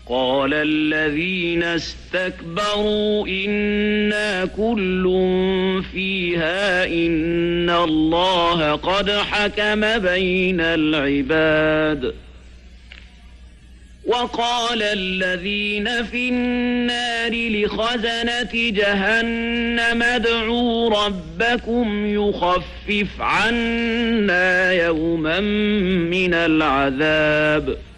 وقال الذين استكبروا إنا كل فيها إن الله قد حكم بين العباد وقال الذين في النار لخزنة جهنم ادعوا ربكم يخفف عنا يوما من العذاب